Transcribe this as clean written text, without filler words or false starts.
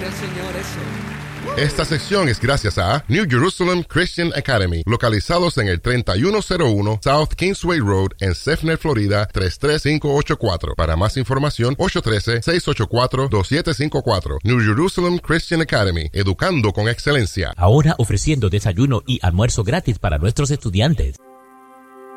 Gloria al Señor, eso. Esta sección es gracias a New Jerusalem Christian Academy, localizados en el 3101 South Kingsway Road en Sefner, Florida 33584. Para más información, 813-684-2754. New Jerusalem Christian Academy, educando con excelencia. Ahora ofreciendo desayuno y almuerzo gratis para nuestros estudiantes.